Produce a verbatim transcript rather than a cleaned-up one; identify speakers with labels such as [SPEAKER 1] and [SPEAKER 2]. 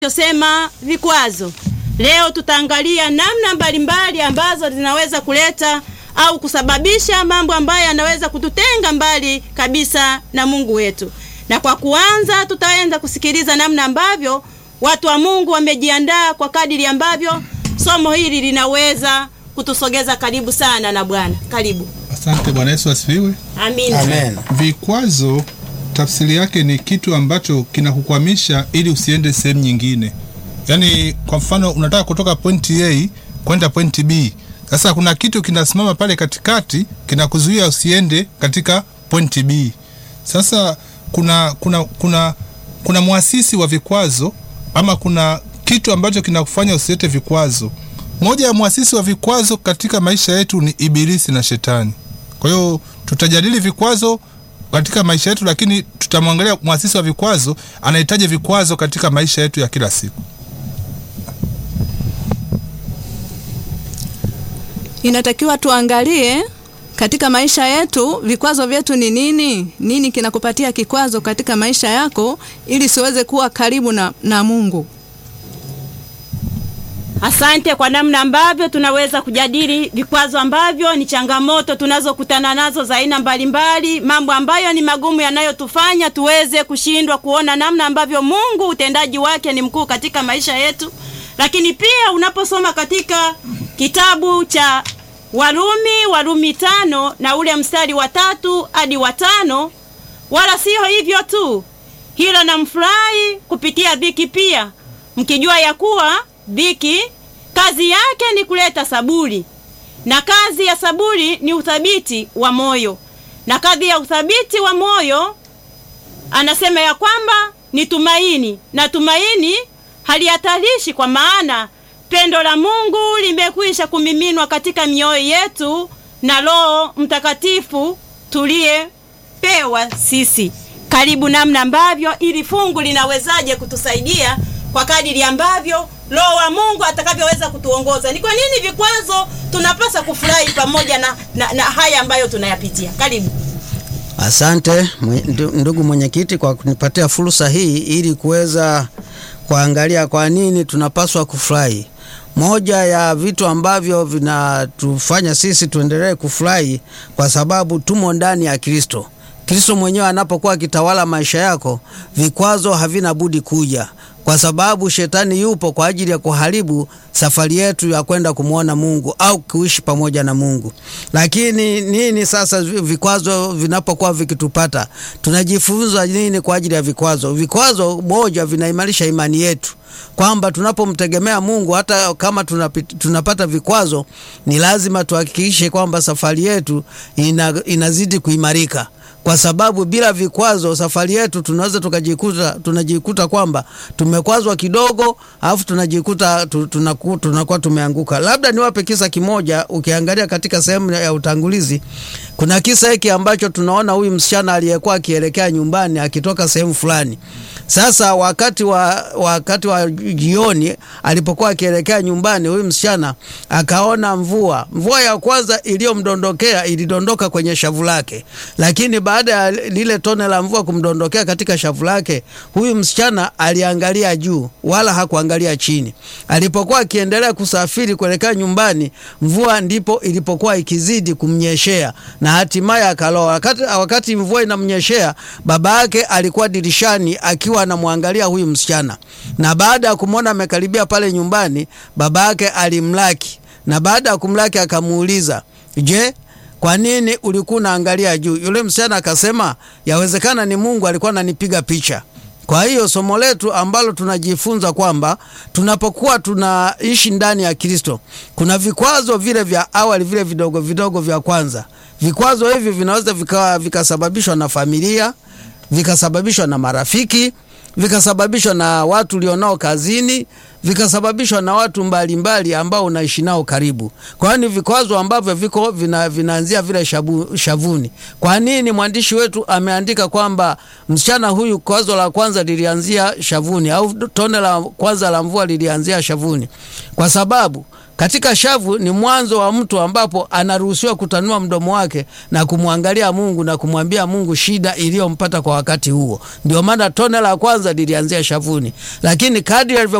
[SPEAKER 1] Sema vikwazo. Leo tutaangalia namna mbalimbali ambazo zinaweza kuleta au kusababisha mambo ambayo yanaweza kututenga mbali kabisa na Mungu wetu. Na kwa kuanza tutaenda kusikiliza namna ambavyo watu wa Mungu wamejiandaa kwa kadiri ambavyo somo hili linaweza kutusogeza karibu sana na Bwana. Karibu.
[SPEAKER 2] Asante. Bwana Yesu asifiwe.
[SPEAKER 1] Amen.
[SPEAKER 3] Amen.
[SPEAKER 2] Vikwazo tafsiri yake ni kitu ambacho kinakukwamisha ili usiende sehemu nyingine. Yaani kwa mfano unataka kutoka pointi A kwenda pointi B. Sasa kuna kitu kinasimama pale katikati kinakuzuia usiende katika pointi B. Sasa kuna kuna kuna kuna muasisi wa vikwazo ama kuna kitu ambacho kinakufanya usiete vikwazo. Moja ya muasisi wa vikwazo katika maisha yetu ni Ibilisi na Shetani. Kwa hiyo tutajadili vikwazo katika maisha yetu, lakini tutamwangalia muasisi wa vikwazo anahitaji vikwazo katika maisha yetu ya kila siku.
[SPEAKER 4] Inatakiwa tuangalie katika maisha yetu vikwazo vyetu ni nini? Nini kinakupatia kikwazo katika maisha yako ili siweze kuwa karibu na, na Mungu?
[SPEAKER 1] Asante kwa namna ambavyo tunaweza kujadili vikwazo ambavyo ni changamoto tunazokutana nazo za aina mbalimbali, mambo ambayo ni magumu yanayotufanya tuweze kushindwa kuona namna ambavyo Mungu utendaji wake ni mkuu katika maisha yetu. Lakini pia unaposoma katika kitabu cha Warumi, Warumi tano na ule mstari wa tatu hadi wa tano, wala sio hivyo tu, hilo na mfurahi kupitia dhiki pia, mkijua ya kuwa dhiki kazi yake ni kuleta saburi, na kazi ya saburi ni uthabiti wa moyo, na kazi ya uthabiti wa moyo anasema ya kwamba ni tumaini, na tumaini halihatarishi, kwa maana pendo la Mungu limekwisha kumiminwa katika mioyo yetu na Roho Mtakatifu tuliyepewa sisi. Karibu namna ambavyo ili fungu linawezaje kutusaidia kwa kadiri ambavyo Roho wa Mungu atakavyoweza kutuongoza. Ni kwa nini vikwazo tunapaswa kufurahi pamoja na, na, na haya ambayo tunayapitia. Karibu.
[SPEAKER 3] Asante ndugu mwenyekiti kwa kunipatia fursa hii ili kuweza kuangalia kwa nini tunapaswa kufurahi. Moja ya vitu ambavyo vinatufanya sisi tuendelee kufurahi kwa sababu tumo ndani ya Kristo. Kristo mwenyewe anapokuwa kitawala maisha yako, vikwazo havina budi kuja, kwa sababu shetani yupo kwa ajili ya kuharibu safari yetu ya kwenda kumuona Mungu au kuishi pamoja na Mungu. Lakini nini sasa vikwazo vinapokuwa vikitupata? Tunajifunza nini kwa ajili ya vikwazo? Vikwazo moja, vinaimarisha imani yetu, kwamba tunapomtegemea Mungu hata kama tunapita, tunapata vikwazo, ni lazima tuhakikishe kwamba safari yetu ina, inazidi kuimarika. Kwa sababu bila vikwazo safari yetu tunaweza tukajikuta tunajikuta kwamba tumekwazwa kidogo, alafu tunajikuta tunakuwa tunakuwa tumeanguka. Labda niwape kisa kimoja. Ukiangalia katika sehemu ya utangulizi, kuna kisa hiki ambacho tunaona huyu msichana aliyekuwa akielekea nyumbani akitoka sehemu fulani. Sasa wakati wa wakati wa jioni alipokuwa akielekea nyumbani, huyu msichana akaona mvua. Mvua ya kwanza iliyomdondokea ilidondoka kwenye shavu lake, lakini baada ya lile tone la mvua kumdondokea katika shavu lake, huyu msichana aliangalia juu wala hakuangalia chini. Alipokuwa akiendelea kusafiri kuelekea nyumbani, mvua ndipo ilipokuwa ikizidi kumnyeshea na hatimaye akaloa. Wakati, wakati mvua inamnyeshea, baba yake alikuwa dirishani akiwa anamwangalia huyu msichana, na baada ya kumwona amekaribia pale nyumbani, baba yake alimlaki, na baada ya kumlaki akamuuliza, "Je, kwa nini ulikuwa unaangalia juu?" Yule msichana akasema, "Yawezekana ni Mungu alikuwa ananipiga picha." Kwa hiyo somo letu ambalo tunajifunza kwamba tunapokuwa tunaishi ndani ya Kristo, kuna vikwazo vile vya awali, vile vidogo vidogo vya kwanza. Vikwazo hivi vinaweza vikawa vikasababishwa na familia, vikasababishwa na marafiki, vikasababishwa na watu ulionao kazini, vikasababishwa na watu mbalimbali ambao unaishi nao karibu. Kwa hiyo ni vikwazo ambavyo viko vina, vinaanzia vile shabu, shavuni. Kwa nini mwandishi wetu ameandika kwamba msichana huyu kwazo la kwanza lilianzia shavuni, au tone la kwanza la mvua lilianzia shavuni? Kwa sababu Katika shavu ni mwanzo wa mtu ambapo anaruhusiwa kutanua mdomo wake na kumwangalia Mungu na kumwambia Mungu shida iliyompata kwa wakati huo. Ndio maana tone la kwanza lilianzia shavuni, lakini kadri